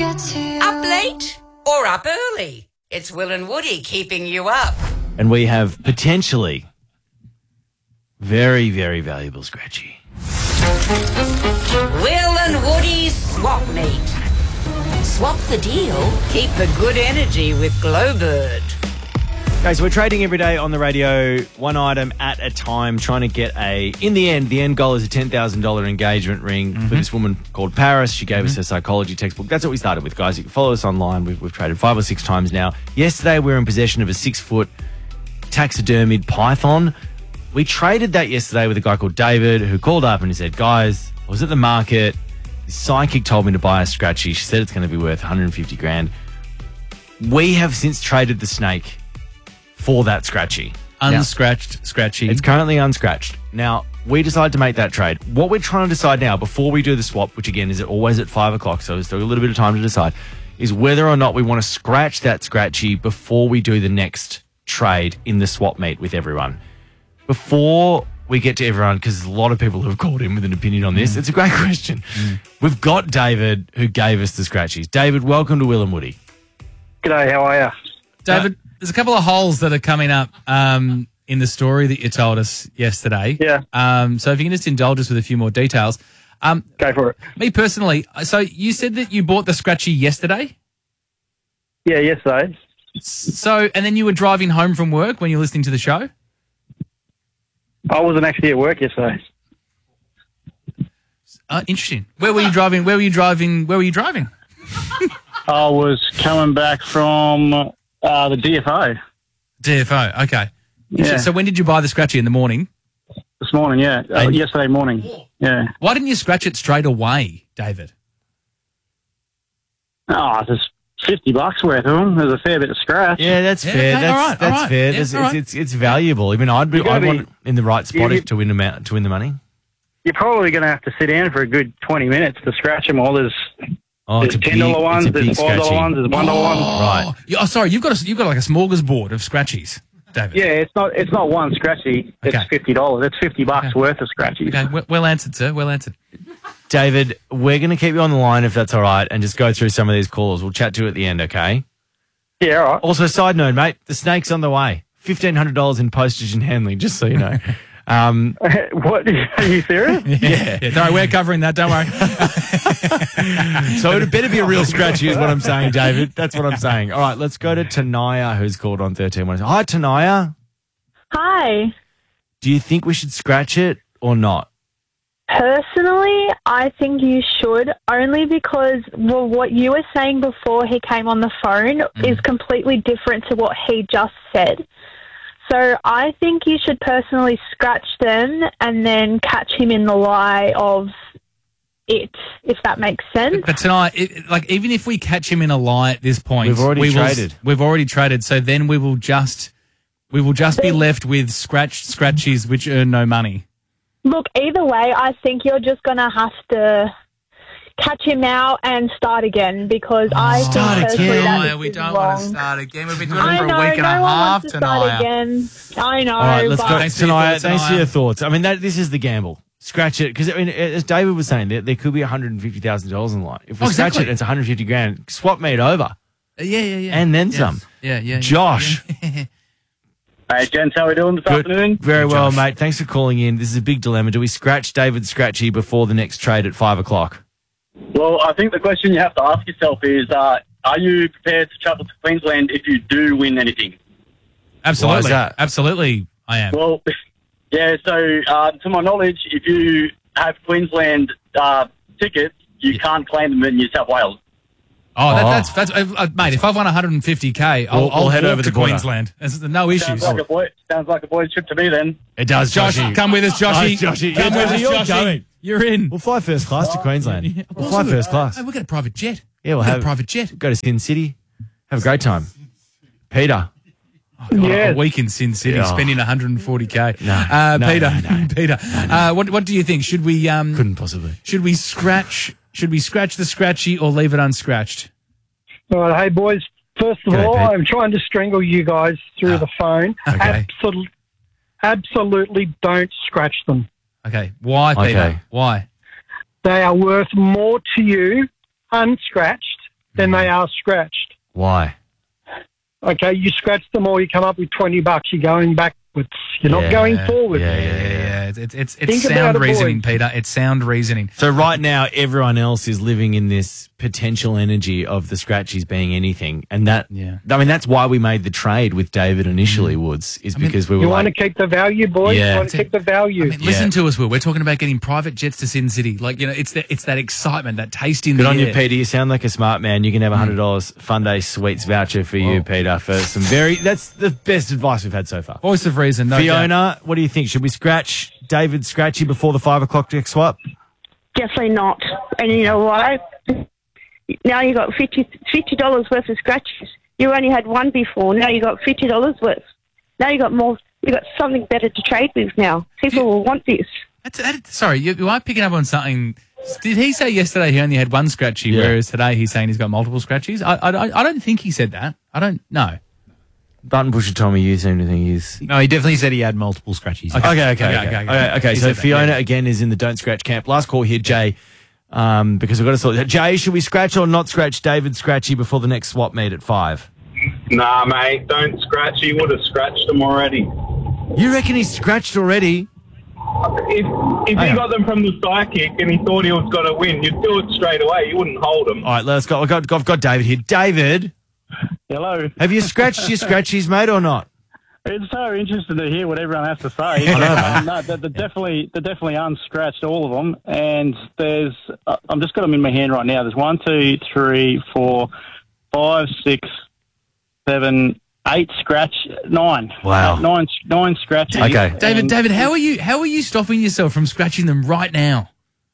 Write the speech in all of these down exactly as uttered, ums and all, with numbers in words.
get to. Up late or up early? It's Will and Woody keeping you up. And we have potentially very, very valuable scratchy. Will and Woody's swap meet. Swap the deal, keep the good energy with Glowbird. Okay, so we're trading every day on the radio, one item at a time, trying to get a... In the end, the end goal is a ten thousand dollars engagement ring mm-hmm. for this woman called Paris. She gave mm-hmm. us her psychology textbook. That's what we started with, guys. You can follow us online. We've, we've traded five or six times now. Yesterday, we were in possession of a six-foot taxidermied python. We traded that yesterday with a guy called David who called up and he said, guys, I was at the market. His psychic told me to buy a scratchy. She said it's going to be worth one hundred fifty grand. We have since traded the snake for that scratchy. Unscratched now, scratchy. It's currently unscratched. Now, we decided to make that trade. What we're trying to decide now, before we do the swap, which again is always at five o'clock, so there's still a little bit of time to decide, is whether or not we want to scratch that scratchy before we do the next trade in the swap meet with everyone. Before we get to everyone, because there's a lot of people who have called in with an opinion on this, mm. it's a great question. Mm. We've got David who gave us the scratchies. David, welcome to Will and Woody. G'day, how are you? David, uh, there's a couple of holes that are coming up um, in the story that you told us yesterday. Yeah. Um, so if you can just indulge us with a few more details. Um, Go for it. Me personally, so you said that you bought the scratchy yesterday? Yeah, yesterday. So, and then you were driving home from work when you were listening to the show? I wasn't actually at work yesterday. Uh, interesting. Where were you driving? Where were you driving? Where were you driving? I was coming back from uh, the D F O. D F O, okay. Yeah. So when did you buy the scratchy? In the morning? This morning, yeah. Uh, yesterday morning, yeah. Why didn't you scratch it straight away, David? Oh, there's fifty bucks worth of them. There's a fair bit of scratch. Yeah, that's yeah, fair. okay, that's all right, that's all right. fair. Yeah, it's, all right. it's, it's valuable. I mean, I'd, be, I'd be, want it in the right spot you, to win the, to win the money. You're probably going to have to sit down for a good twenty minutes to scratch them all. There's... Oh, there's ten dollar ones, there's five dollar ones, there's one dollar oh, ones. Right. You, oh, sorry, you've got a, you've got like a smorgasbord of scratchies, David. Yeah, it's not it's not one scratchy. It's Okay. fifty dollars. It's fifty bucks Okay. worth of scratchies. Okay, well, well answered, sir. Well answered. David, we're going to keep you on the line if that's all right and just go through some of these calls. We'll chat to you at the end, okay? Yeah, all right. Also, side note, mate, the snake's on the way. fifteen hundred dollars in postage and handling, just so you know. Um, What? Are you serious? Yeah, yeah. Sorry, we're covering that. Don't worry. so it better be a real scratchy is what I'm saying, David. That's what I'm saying. All right, let's go to Tanaya, who's called on thirteen one. Hi, Tanaya. Hi. Do you think we should scratch it or not? Personally, I think you should, only because, well, what you were saying before he came on the phone mm. is completely different to what he just said. So I think you should personally scratch them and then catch him in the lie of it, if that makes sense. But tonight, it, like, even if we catch him in a lie at this point, We've already we traded. Will, we've already traded. So then we will just, we will just be left with scratched scratchies which earn no money. Look, either way, I think you're just going to have to catch him out and start again because oh, I think start personally again. that No, we don't wrong. want to start again. We've been doing I it for know, a week and no a one half wants to start tonight. again. I know. All right, let's but go. Thanks for your Tanaya, thoughts, thanks for Tanaya. your thoughts. I mean, that this is the gamble. Scratch it, because I mean, as David was saying, there, there could be one hundred fifty thousand dollars in line. If we Oh, scratch exactly. it, and it's one hundred fifty grand. Swap meet over, Uh, yeah, yeah, yeah. and then yes. some. Yeah, yeah. yeah Josh. Yeah. Hey, gents, how are we doing this Good. afternoon? Very Good, well, Josh. mate. Thanks for calling in. This is a big dilemma. Do we scratch David Scratchy before the next trade at five o'clock? Well, I think the question you have to ask yourself is, uh, are you prepared to travel to Queensland if you do win anything? Absolutely. Why is that? Absolutely, I am. Well, yeah, so uh, to my knowledge, if you have Queensland uh, tickets, you can't claim them in New South Wales. Oh, that, Oh. that's, that's uh, uh, mate. If I've won one hundred fifty K, I'll, We'll- I'll we'll head walk over to the border. Queensland. There's no issues. Sounds like a boy, sounds like a boys' trip to me then. It does, Josh, Joshy. come with us, Joshy. Oh, Joshy. Come Yeah, with us, you're Joshy. going. You're in. We'll fly first class to Queensland. We'll fly first class. Hey, we'll get a private jet. Yeah, we'll We'll get have a private jet. Go to Sin City. Have a great time. Peter. Oh, God, Yeah. A week in Sin City, Yeah. spending one hundred forty K. No, uh, no, Peter, no, no. Peter, Uh, what what do you think? Should we um Couldn't possibly. should we scratch should we scratch the scratchy or leave it unscratched? All right, hey boys. First of G'day, all, Pete. I'm trying to strangle you guys through Ah, the phone. okay. Absol- absolutely don't scratch them. Okay, why, Okay. Peter? Why? They are worth more to you unscratched than they are scratched. Why? Okay, you scratch them all, you come up with twenty bucks. You're going backwards. You're Yeah, not going forward. yeah, Yeah, yeah, yeah, yeah. It's it's it's, it's Think sound about it, reasoning, boys. Peter. It's sound reasoning. So right now, everyone else is living in this potential energy of the scratchies being anything, and that. Yeah. I mean, that's why we made the trade with David initially. Woods is mean, because we were You want like, to keep the value, boys. Yeah. You want to keep the value. I mean, listen Yeah. to us, Will. We're talking about getting private jets to Sin City. Like, you know, it's that it's that excitement, that taste in good the on air. you, Peter. You sound like a smart man. You can have a hundred dollars Fun Day Sweets voucher for you, Peter, for some very. That's the best advice we've had so far. Voice of reason, no doubt. Fiona, what do you think? Should we scratch David Scratchy before the five o'clock deck swap? Definitely not. And you know why? Now you got fifty dollars worth of scratches. You only had one before. Now you got fifty dollars worth. Now you got more. You got something better to trade with now. People will want this. That's, that, sorry, you, you are picking up on something. Did he say yesterday he only had one scratchy, Yeah. whereas today he's saying he's got multiple scratchies? I, I, I don't think he said that. I don't know. Button pusher Tommy, you seem to think he's. No, he definitely said he had multiple scratchies. Okay, okay, okay. Okay, Okay, okay, okay. okay. He So said that, Fiona yeah. again is in the don't scratch camp. Last call here, Jay, um, because we've got to sort that. Jay, should we scratch or not scratch David Scratchy before the next swap meet at five? Nah, mate, don't scratch. He would have scratched them already. You reckon he's scratched already? If if Hang he on. got them from the psychic and he thought he was going to win, you'd do it straight away. You wouldn't hold them. All right, let's go. I've got, I've got David here. David, Hello. have you scratched your scratchies, mate, or not? It's so interesting to hear what everyone has to say. I know, Um, no, they're, they're definitely they're definitely unscratched, all of them. And there's uh, I'm just got them in my hand right now. There's one, two, three, four, five, six, seven, eight scratch, nine. Wow. nine nine scratches. Okay. David, And David, how are you? How are you stopping yourself from scratching them right now?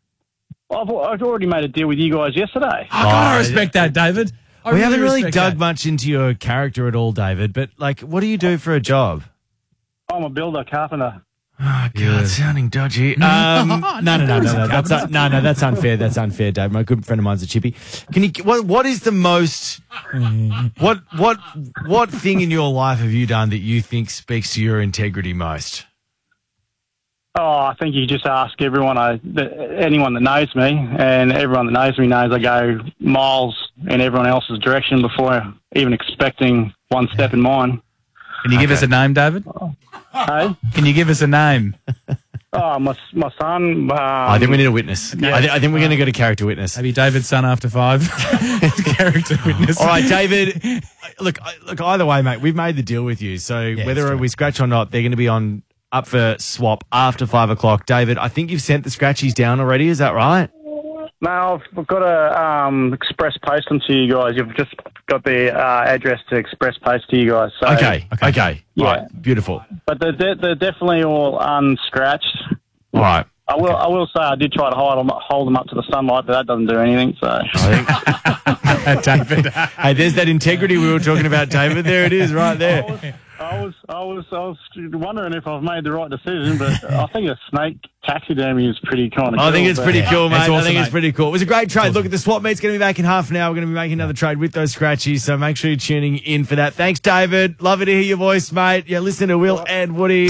I've, I've already made a deal with you guys yesterday. I gotta respect that, David. I we haven't really respect dug that. much into your character at all, David, but, like, what do you do for a job? I'm a builder, carpenter. Oh, God, sounding dodgy. Um, no, no, no, no, no, that's un- no, no, that's unfair. That's unfair, Dave. My good friend of mine's a chippy. Can you? What? What is the most? What? What? What thing in your life have you done that you think speaks to your integrity most? Oh, I think you just ask everyone, I, the, anyone that knows me, and everyone that knows me knows I go miles in everyone else's direction before even expecting one step in mine. Can you give us a name, David? Hey? Can you give us a name? Oh, my my son. Um, I think we need a witness. yeah. I, th- I think we're going to go to character witness. Maybe David's son after five. Character witness. All right, David. Look, I- look. Either way, mate, we've made the deal with you. So it's whether true. we scratch or not, they're going to be on up for swap after five o'clock. David, I think you've sent the scratchies down already. Is that right? No, I've got to um, express post them to you guys. You've just got the uh, address to express post to you guys. So, Okay. Okay. Yeah. Right. Beautiful. But they're, de- they're definitely all unscratched. All right. I will I will say I did try to hold them, hold them up to the sunlight, but that doesn't do anything. So David. Hey, there's that integrity we were talking about, David. There it is, right there. I was I was I was wondering if I've made the right decision, but I think a snake taxidermy is pretty kind of. I think it's pretty cool, mate. That's I awesome, think it's mate. pretty cool. It was a great trade. Look, at the swap meet's going to be back in half an hour. We're going to be making another trade with those scratchies, so make sure you're tuning in for that. Thanks, David. Love it to hear your voice, mate. Yeah, listen to Will and Woody.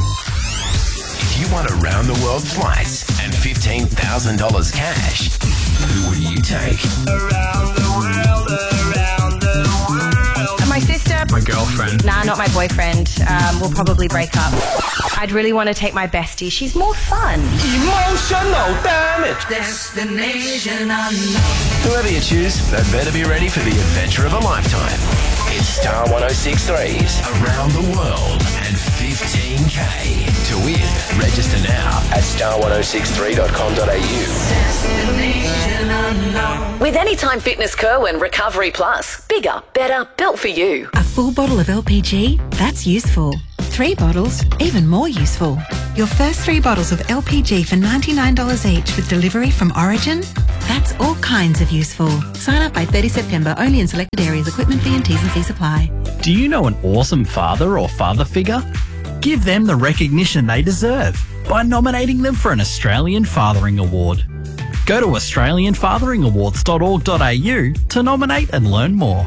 If you want a round-the-world flight and fifteen thousand dollars cash, who would you take? Around the world, around the world. My sister. My girlfriend. Nah, not my boyfriend. Um, we'll probably break up. I'd really want to take my bestie. She's more fun. Emotional damage. Destination unknown. Whoever you choose, they'd better be ready for the adventure of a lifetime. It's Star one oh six three's Around the World and fifteen K. To win, register now at star ten sixty-three dot com dot a u. Destination unknown. With Anytime Fitness Kerwin Recovery Plus. Bigger, better, built for you. A full bottle of L P G? That's useful. Three bottles? Even more useful. Your first three bottles of L P G for ninety-nine dollars each with delivery from Origin? That's all kinds of useful. Sign up by thirtieth of September, only in selected areas. Equipment fee and T's and C's apply. Do you know an awesome father or father figure? Give them the recognition they deserve by nominating them for an Australian Fathering Award. Go to australian fathering awards dot org dot a u to nominate and learn more.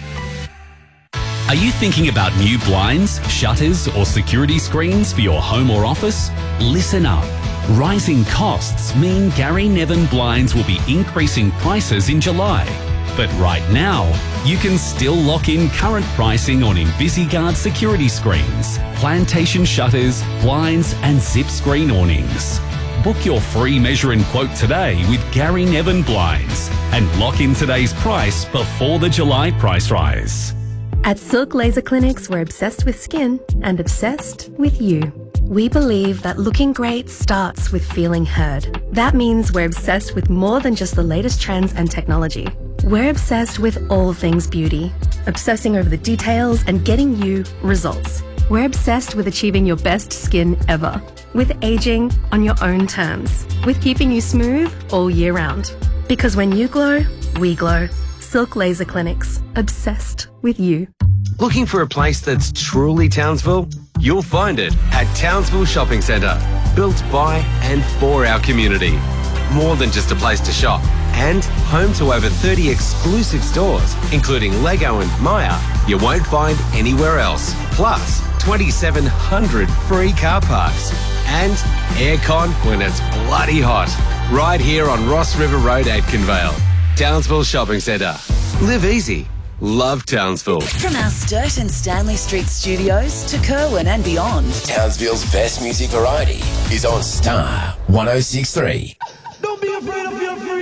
Are you thinking about new blinds, shutters, or security screens for your home or office? Listen up. Rising costs mean Gary Nevin Blinds will be increasing prices in July. But right now, you can still lock in current pricing on InvisiGuard security screens, plantation shutters, blinds and zip screen awnings. Book your free measure and quote today with Gary Nevin Blinds and lock in today's price before the July price rise. At Silk Laser Clinics, we're obsessed with skin and obsessed with you. We believe that looking great starts with feeling heard. That means we're obsessed with more than just the latest trends and technology. We're obsessed with all things beauty, obsessing over the details and getting you results. We're obsessed with achieving your best skin ever, with aging on your own terms, with keeping you smooth all year round. Because when you glow, we glow. Silk Laser Clinics, obsessed with you. Looking for a place that's truly Townsville? You'll find it at Townsville Shopping Centre, built by and for our community. More than just a place to shop, and home to over thirty exclusive stores, including Lego and Maya, you won't find anywhere else. Plus, twenty-seven hundred free car parks and aircon when it's bloody hot. Right here on Ross River Road, Aitkenvale. Townsville Shopping Centre. Live easy. Love Townsville. From our Sturt and Stanley Street studios to Kerwin and beyond. Townsville's best music variety is on Star one oh six point three.